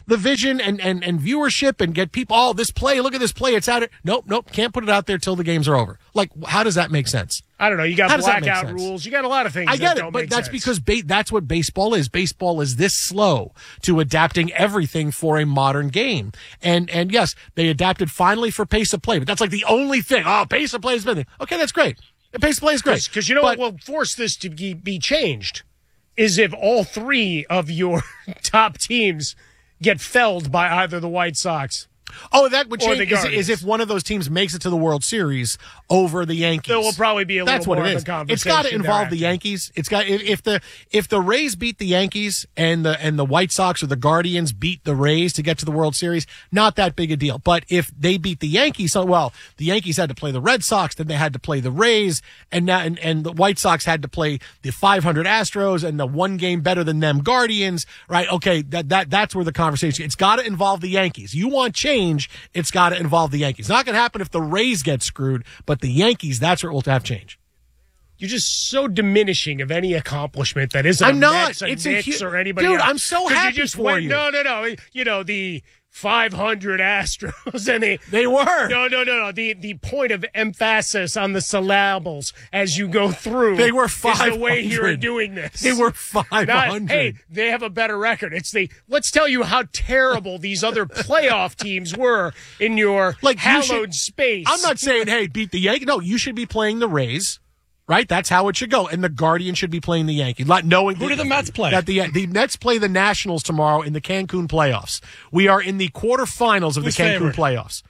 the vision and viewership and get people, oh, this play, look at this play, it's out. Nope, can't put it out there till the games are over. Like, how does that make sense? I don't know. You got blackout rules. You got a lot of things. I get it, but that's because that's what baseball is. Baseball is this slow to adapting everything for a modern game. And yes, they adapted finally for pace of play, but that's like the only thing. Oh, pace of play is been okay. That's great. The pace of play is great. Because you know what will force this to be changed is if all three of your top teams get felled by either the White Sox. Oh, that would change is if one of those teams makes it to the World Series over the Yankees. There will probably be a little more of a conversation. It's got to involve the Yankees. It's got if the Rays beat the Yankees and the White Sox or the Guardians beat the Rays to get to the World Series, not that big a deal. But if they beat the Yankees, the Yankees had to play the Red Sox, then they had to play the Rays, and the White Sox had to play the 500 Astros and the one game better than them Guardians, right? Okay, that's where the conversation. It's got to involve the Yankees. You want change, it's got to involve the Yankees. It's not going to happen if the Rays get screwed, but the Yankees, that's where it will have change. You're just so diminishing of any accomplishment that isn't I'm not. Mets, it's Knicks or anybody dude, else. I'm so happy for you. No. You know, the 500 Astros and they were. No. The point of emphasis on the syllables as you go through. They were 500. Is the way you're doing this. They were 500. Hey, they have a better record. Let's tell you how terrible these other playoff teams were in your hallowed space. I'm not saying, hey, beat the Yankees. No, you should be playing the Rays. Right? That's how it should go. And the Guardians should be playing the Yankees. Not knowing who do the Mets play? That the Mets play the Nationals tomorrow in the Cancun playoffs. We are in the quarterfinals of the Cancun playoffs.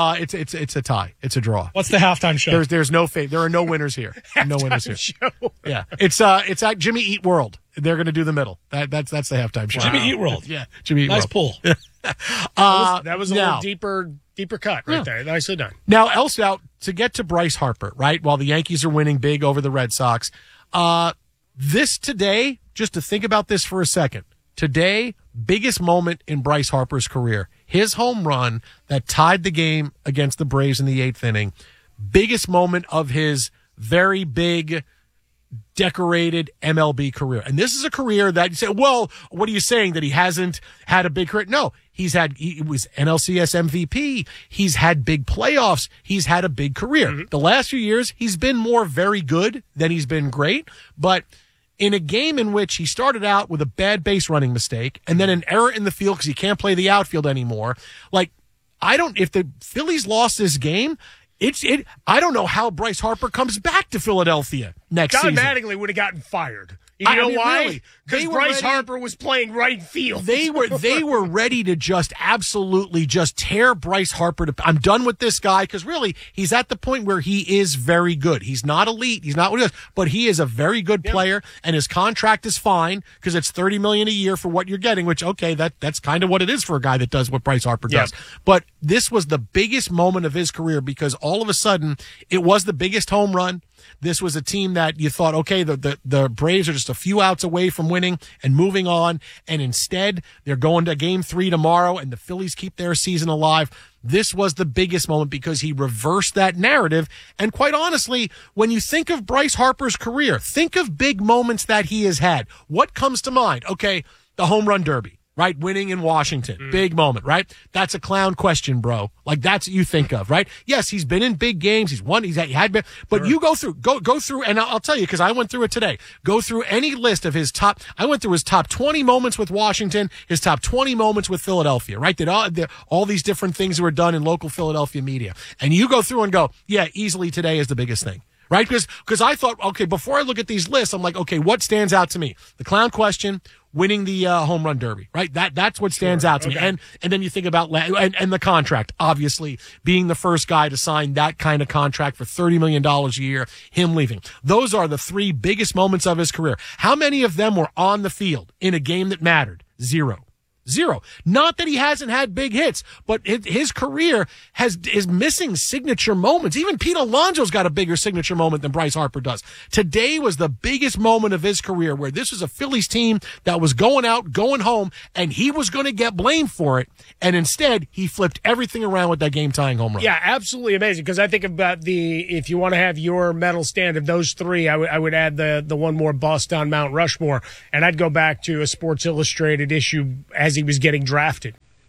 It's a tie. It's a draw. What's the halftime show? There's no fate. There are no winners here. No winners here. Show. Yeah. It's at Jimmy Eat World. They're going to do the middle. That's the halftime show. Jimmy Eat World. Yeah. Jimmy Eat nice World. Nice pull. That was a little deeper cut right there. Nicely done. Now, to get to Bryce Harper, right, while the Yankees are winning big over the Red Sox, this today, just to think about this for a second, today, biggest moment in Bryce Harper's career, his home run that tied the game against the Braves in the 8th inning, biggest moment of his very big, decorated MLB career. And this is a career that you say, well, what are you saying, that he hasn't had a big career? No, he was NLCS MVP. He's had big playoffs. He's had a big career. Mm-hmm. The last few years, he's been more very good than he's been great. But in a game in which he started out with a bad base running mistake and then an error in the field because he can't play the outfield anymore, if the Phillies lost this game, I don't know how Bryce Harper comes back to Philadelphia next season. John Mattingly would have gotten fired. You know why? Because Bryce Harper was playing right field. They were ready to just absolutely just tear Bryce Harper to. I'm done with this guy, because really he's at the point where he is very good. He's not elite. He's not what he is, but he is a very good player, and his contract is fine because it's $30 million a year for what you're getting. Which that's kind of what it is for a guy that does what Bryce Harper does. But this was the biggest moment of his career because all of a sudden it was the biggest home run. This was a team that you thought, okay, the Braves are just a few outs away from winning and moving on, and instead they're going to Game 3 tomorrow, and the Phillies keep their season alive. This was the biggest moment because he reversed that narrative. And quite honestly, when you think of Bryce Harper's career, think of big moments that he has had. What comes to mind? Okay, the home run derby. Right? Winning in Washington. Big moment, right? That's a clown question, bro. That's what you think of, right? Yes, he's been in big games. He's won. He had been, but you go through, and I'll tell you, because I went through it today. Go through any list of his I went through his top 20 moments with Washington, his top 20 moments with Philadelphia, right? Did all these different things that were done in local Philadelphia media. And you go through and go, yeah, easily today is the biggest thing. Right? Because I thought, okay, before I look at these lists, I'm like, okay, what stands out to me? The clown question, winning the home run derby, right? That's what stands out to me. And then you think about and the contract, obviously being the first guy to sign that kind of contract for $30 million a year, him leaving. Those are the three biggest moments of his career. How many of them were on the field in a game that mattered? Zero. Not that he hasn't had big hits, but his career is missing signature moments. Even Pete Alonso's got a bigger signature moment than Bryce Harper does. Today was the biggest moment of his career, where this was a Phillies team that was going out, going home, and he was going to get blamed for it. And instead, he flipped everything around with that game-tying home run. Yeah, absolutely amazing. Because I think about if you want to have your medal stand of those three, I would add the one more bust on Mount Rushmore, and I'd go back to a Sports Illustrated issue as he was getting drafted.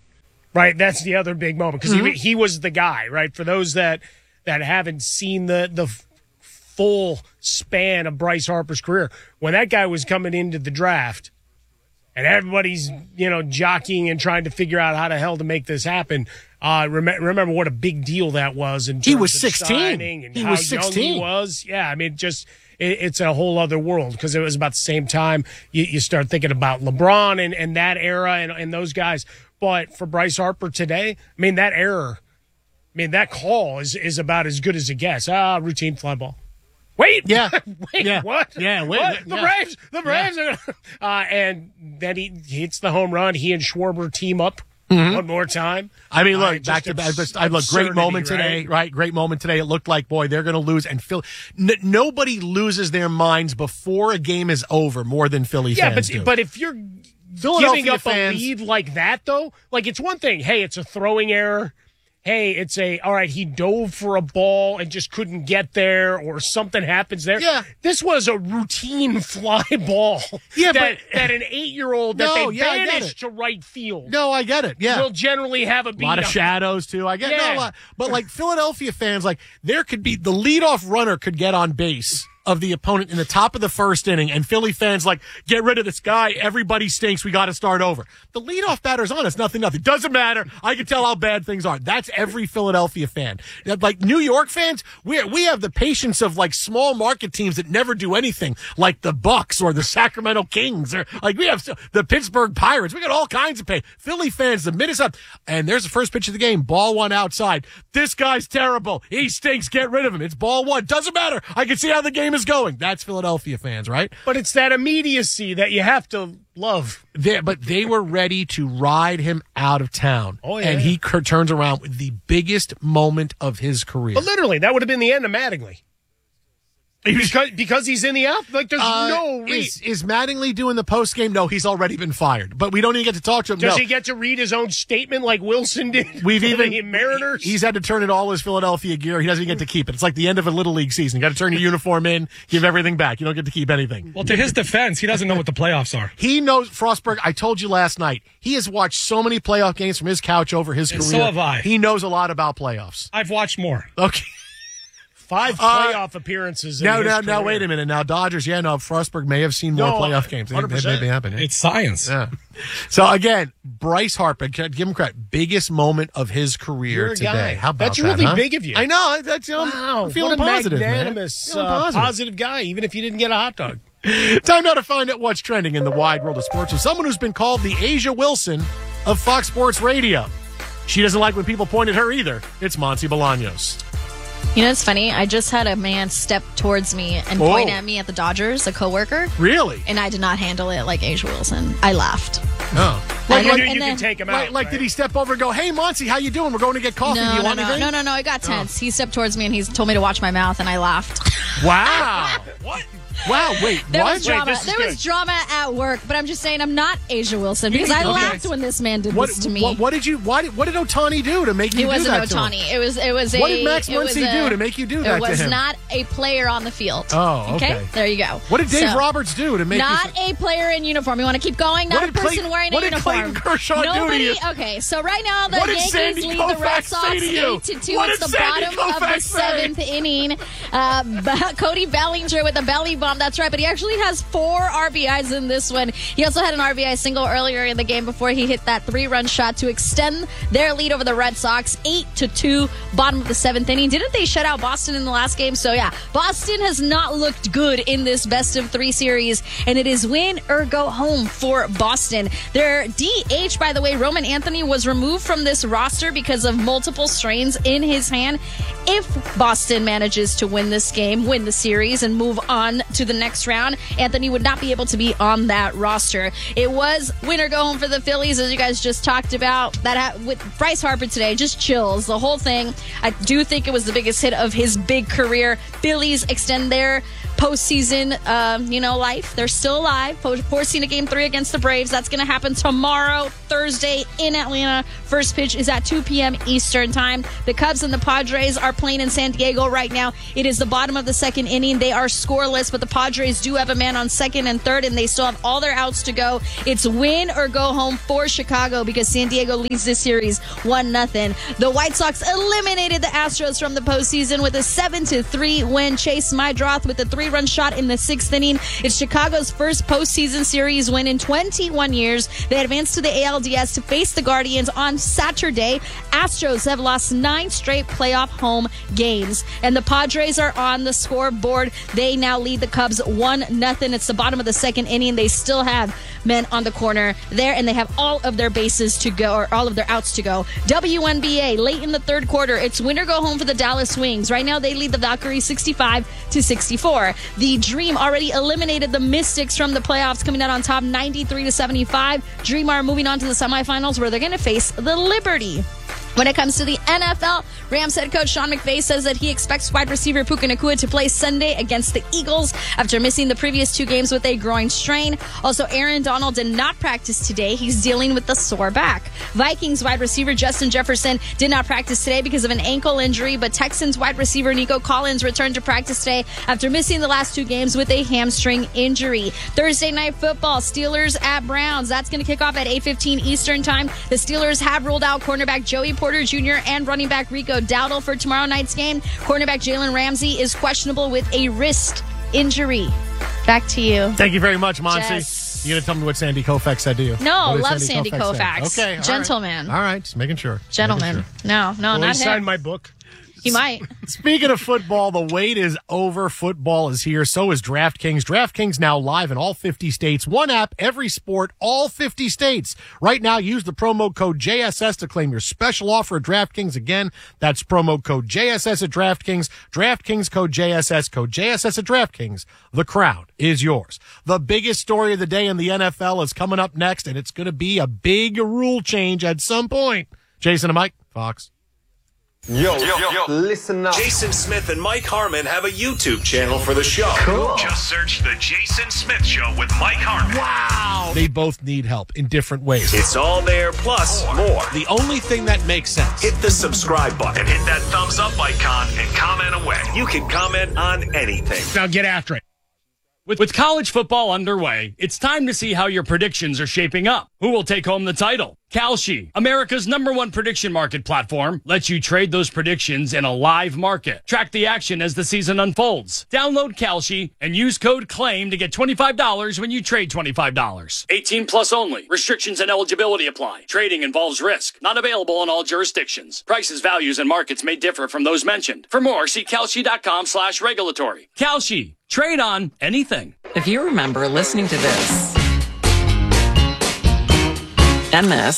Right, that's the other big moment because he was the guy, right? For those that haven't seen the full span of Bryce Harper's career, when that guy was coming into the draft and everybody's, jockeying and trying to figure out how the hell to make this happen, remember what a big deal that was in terms he was of 16. signing and he how was 16. young he was. Yeah, I mean, it's a whole other world because it was about the same time you start thinking about LeBron and that era and those guys. But for Bryce Harper today, that call is about as good as it gets. Routine fly ball. Wait, what? Yeah, wait. What? The Braves are gonna, and then he hits the home run. He and Schwarber team up one more time. I mean, look, back to back. Great moment today, right? Great moment today. It looked like, boy, they're going to lose. And nobody loses their minds before a game is over more than Philly fans do. But if you're giving up a lead like that, though, like it's one thing. Hey, it's a throwing error. Hey, it's all right, he dove for a ball and just couldn't get there or something happens there. Yeah. This was a routine fly ball that an 8-year-old that they banished to right field. No, I get it. Yeah. Will generally have a beat. A lot of shadows, too. I get it. No, but like Philadelphia fans, like there could be the leadoff runner could get on base of the opponent in the top of the first inning, and Philly fans like, get rid of this guy. Everybody stinks. We got to start over. The leadoff batter's on. It's nothing. Doesn't matter. I can tell how bad things are. That's every Philadelphia fan. Like New York fans, we have the patience of like small market teams that never do anything, like the Bucks or the Sacramento Kings, or like we have the Pittsburgh Pirates. We got all kinds of pain. Philly fans, the minute up, and there's the first pitch of the game. Ball one outside. This guy's terrible. He stinks. Get rid of him. It's ball one. Doesn't matter. I can see how the game is going. That's Philadelphia fans, right? But it's that immediacy that you have to love. But they were ready to ride him out of town. Oh, yeah. And he turns around with the biggest moment of his career. But literally, that would have been the end of Mattingly. Because he's in the out, like there's no reason. Is Mattingly doing the post game? No, he's already been fired. But we don't even get to talk to him. Does he get to read his own statement like Wilson did? We've even the Mariners. He's had to turn in all his Philadelphia gear. He doesn't even get to keep it. It's like the end of a little league season. You got to turn your uniform in, give everything back. You don't get to keep anything. Well, to his defense, he doesn't know what the playoffs are. He knows, Frostberg. I told you last night. He has watched so many playoff games from his couch over his career. So have I. He knows a lot about playoffs. I've watched more. Okay. 5 playoff appearances. Now, wait a minute. Now, Dodgers, Frostberg may have seen more playoff games. 100%. That may happen. It's science. Yeah. So, again, Bryce Harper, give him credit, biggest moment of his career today. Guy. How about That's really that, big of you. I know. That's, wow. I'm feeling what a positive, magnanimous, man. positive guy, even if you didn't get a hot dog. Time now to find out what's trending in the wide world of sports with someone who's been called the Asia Wilson of Fox Sports Radio. She doesn't like when people point at her either. It's Monty Bolaños. You know, it's funny. I just had a man step towards me and point at me at the Dodgers, a coworker. Really? And I did not handle it like Asia Wilson. I laughed. Oh. Like you can take him out. Like, did he step over and go, "Hey, Monty, how you doing? We're going to get coffee. No, you want anything?" No. It got tense. He stepped towards me and he told me to watch my mouth, and I laughed. Wow. What? Wow, wait, there what? Was drama. There was drama at work, but I'm just saying I'm not Asia Wilson because I laughed when this man did this to me. What did Ohtani do to make you do that? It wasn't Ohtani. It was what did Max Muncy do to make you do that to him? It was not a player on the field. Oh, okay. There you go. What did Dave Roberts do to make not a player in uniform? You want to keep going? Not a person wearing a uniform. What did Clayton Kershaw do to you? Okay, so right now the Yankees lead the Red Sox 8-2. It's the bottom of the 7th inning. Cody Bellinger with a belly bomb. That's right, but he actually has 4 RBIs in this one. He also had an RBI single earlier in the game before he hit that 3-run shot to extend their lead over the Red Sox 8-2, bottom of the 7th inning. Didn't they shut out Boston in the last game? So yeah, Boston has not looked good in this best of 3 series, and it is win or go home for Boston. Their DH, by the way, Roman Anthony, was removed from this roster because of multiple strains in his hand. If Boston manages to win this game, win the series, and move on to the next round, Anthony would not be able to be on that roster. It was win or go home for the Phillies, as you guys just talked about. That with Bryce Harper today, just chills. The whole thing, I do think it was the biggest hit of his big career. Phillies extend their postseason, life. They're still alive. Forcing a Game 3 against the Braves. That's going to happen tomorrow, Thursday, in Atlanta. First pitch is at 2 p.m. Eastern time. The Cubs and the Padres are playing in San Diego right now. It is the bottom of the second inning. They are scoreless, but the Padres do have a man on second and third, and they still have all their outs to go. It's win or go home for Chicago because San Diego leads this series 1-0. The White Sox eliminated the Astros from the postseason with a 7-3 win. Chase Mydroth with a 3-run shot in the sixth inning. It's Chicago's first postseason series win in 21 years. They advanced to the ALDS to face the Guardians on Saturday. Astros have lost 9 straight playoff home games. And the Padres are on the scoreboard. They now lead the Cubs 1-0. It's the bottom of the second inning. They still have men on the corner there, and they have all of their bases to go, or all of their outs to go. WNBA, late in the third quarter, it's win or go home for the Dallas Wings. Right now, they lead the Valkyries 65-64. The Dream already eliminated the Mystics from the playoffs, coming out on top 93-75. Dream are moving on to the semifinals where they're going to face the Liberty. When it comes to the NFL, Rams head coach Sean McVay says that he expects wide receiver Puka Nacua to play Sunday against the Eagles after missing the previous 2 games with a groin strain. Also, Aaron Donald did not practice today. He's dealing with the sore back. Vikings wide receiver Justin Jefferson did not practice today because of an ankle injury, but Texans wide receiver Nico Collins returned to practice today after missing the last 2 games with a hamstring injury. Thursday night football, Steelers at Browns. That's going to kick off at 8:15 Eastern time. The Steelers have ruled out cornerback Joey Porter Jr. and running back Rico Dowdle for tomorrow night's game. Cornerback Jalen Ramsey is questionable with a wrist injury. Back to you. Thank you very much, Monty. Jess. You going to tell me what Sandy Koufax said to you? No, love Sandy Koufax. Okay. Gentleman. All right. Just making sure. Gentleman. No, Will not he sign him. my book? He might. Speaking of football, the wait is over. Football is here. So is DraftKings. DraftKings now live in all 50 states. One app, every sport, all 50 states. Right now, use the promo code JSS to claim your special offer at DraftKings. Again, that's promo code JSS at DraftKings. DraftKings code JSS at DraftKings. The crown is yours. The biggest story of the day in the NFL is coming up next, and it's going to be a big rule change at some point. Jason and Mike, Fox. Yo, listen up. Jason Smith and Mike Harmon have a YouTube channel for the show. Cool. Just search The Jason Smith Show with Mike Harmon. Wow. They both need help in different ways. It's all there, plus more. The only thing that makes sense. Hit the subscribe button. And hit that thumbs up icon and comment away. You can comment on anything. Now get after it. With college football underway, it's time to see how your predictions are shaping up. Who will take home the title? Kalshi, America's #1 prediction market platform, lets you trade those predictions in a live market. Track the action as the season unfolds. Download Kalshi and use code CLAIM to get $25 when you trade $25. 18 plus only. Restrictions and eligibility apply. Trading involves risk. Not available in all jurisdictions. Prices, values, and markets may differ from those mentioned. For more, see Kalshi.com/regulatory. Kalshi. Trade on anything. If you remember listening to this and this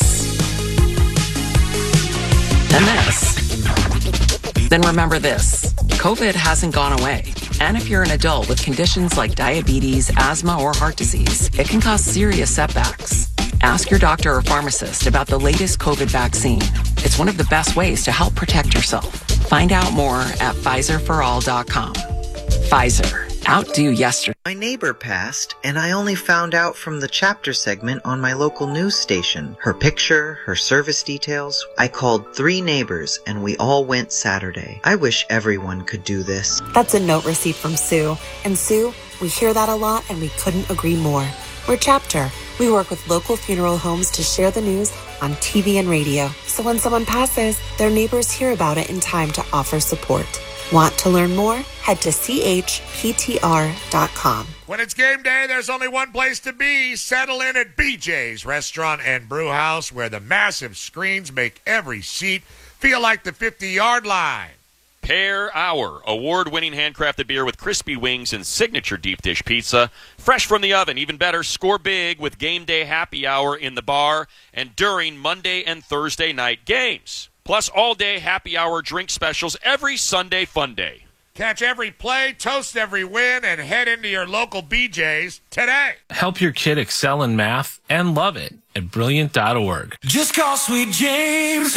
and this, then remember this. COVID hasn't gone away. And if you're an adult with conditions like diabetes, asthma, or heart disease, it can cause serious setbacks. Ask your doctor or pharmacist about the latest COVID vaccine. It's one of the best ways to help protect yourself. Find out more at PfizerForAll.com. Pfizer. Outdo yesterday. My neighbor passed, and I only found out from the chapter segment on my local news station. Her picture, her service details. I called 3 neighbors, and we all went Saturday. I wish everyone could do this. That's a note receipt from Sue. And Sue, we hear that a lot, and we couldn't agree more. We're Chapter. We work with local funeral homes to share the news on TV and radio. So when someone passes, their neighbors hear about it in time to offer support. Want to learn more? Head to chptr.com. When it's game day, there's only one place to be. Settle in at BJ's Restaurant and Brew House, where the massive screens make every seat feel like the 50-yard line. Pear Hour, award-winning handcrafted beer with crispy wings and signature deep dish pizza. Fresh from the oven, even better, score big with game day happy hour in the bar and during Monday and Thursday night games. Plus all-day happy hour drink specials every Sunday fun day. Catch every play, toast every win, and head into your local BJ's today. Help your kid excel in math and love it at Brilliant.org. Just call Sweet James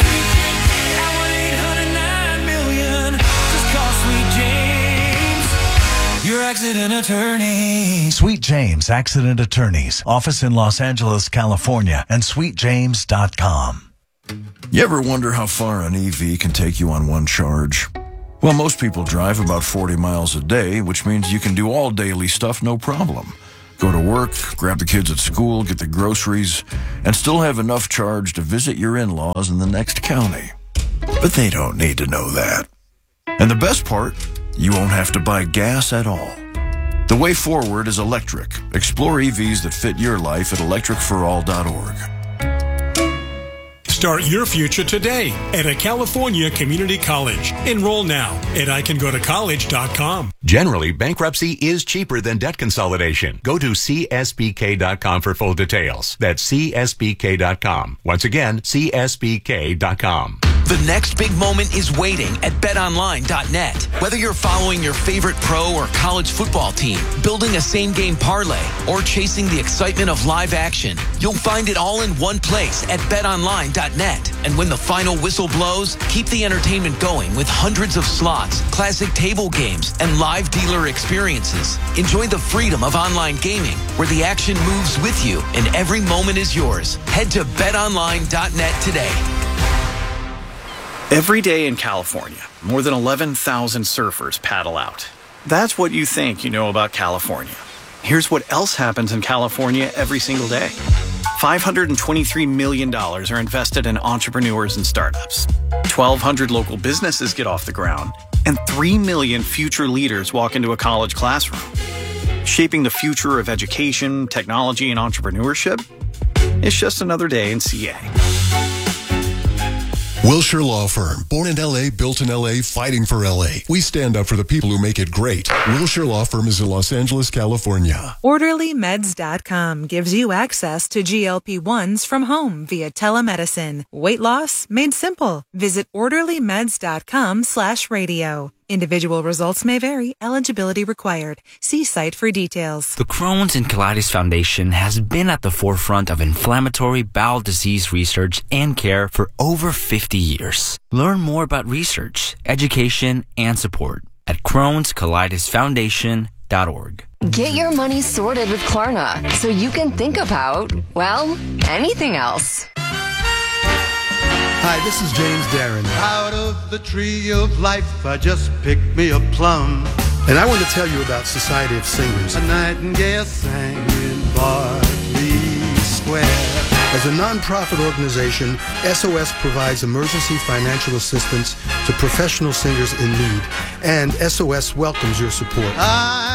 at 1-800-9-million. Just call Sweet James. your accident attorney. Sweet James Accident Attorneys. Office in Los Angeles, California, and sweetjames.com. You ever wonder how far an EV can take you on one charge? Well, most people drive about 40 miles a day, which means you can do all daily stuff no problem. Go to work, grab the kids at school, get the groceries, and still have enough charge to visit your in-laws in the next county. But they don't need to know that. And the best part, you won't have to buy gas at all. The way forward is electric. Explore EVs that fit your life at electricforall.org. Start your future today at a California community college. Enroll now at icangotocollege.com. Generally, bankruptcy is cheaper than debt consolidation. Go to CSBK.com for full details. That's CSBK.com. Once again, CSBK.com. The next big moment is waiting at betonline.net. Whether you're following your favorite pro or college football team, building a same-game parlay, or chasing the excitement of live action, you'll find it all in one place at betonline.net. And when the final whistle blows, keep the entertainment going with hundreds of slots, classic table games, and live dealer experiences. Enjoy the freedom of online gaming, where the action moves with you and every moment is yours. Head to betonline.net today. Every day in California, more than 11,000 surfers paddle out. That's what you think you know about California. Here's what else happens in California every single day. $523 million are invested in entrepreneurs and startups. 1,200 local businesses get off the ground, and 3 million future leaders walk into a college classroom. Shaping the future of education, technology, and entrepreneurship? It's just another day in CA. Wilshire Law Firm. Born in L.A., built in L.A., fighting for L.A. We stand up for the people who make it great. Wilshire Law Firm is in Los Angeles, California. OrderlyMeds.com gives you access to GLP-1s from home via telemedicine. Weight loss made simple. Visit OrderlyMeds.com/radio. Individual results may vary. Eligibility required. See site for details. The Crohn's and Colitis Foundation has been at the forefront of inflammatory bowel disease research and care for over 50 years. Learn more about research, education, and support at Crohn'sColitisFoundation.org. Get your money sorted with Klarna so you can think about, well, anything else. Hi, this is James Darren. Out of the tree of life, I just picked me a plum. And I want to tell you about Society of Singers. A nightingale sang in Berkeley Square. As a non-profit organization, SOS provides emergency financial assistance to professional singers in need. And SOS welcomes your support.